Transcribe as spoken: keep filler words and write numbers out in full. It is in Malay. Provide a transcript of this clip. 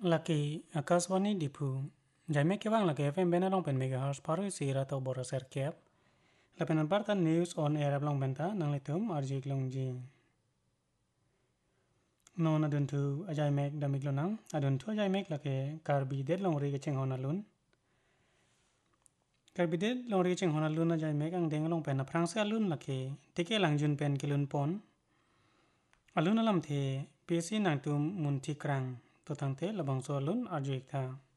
laki akaswani dipu jaime ke bang laki F M bena long pen megahertz paru sira to bora serkep lapenan partan news on air long benta nang litum arjik long jing non adun tu ajai mek damik lonang adun tu ajai mek laki karbi det long ri kecheng honalun karbi det long ri kecheng honalun ajai mek ang deng long pen na prang se alun laki tike lang jun pen kilun pon alun alam the pesi nang tu mun tikrang to tangte labang so alun arjik tha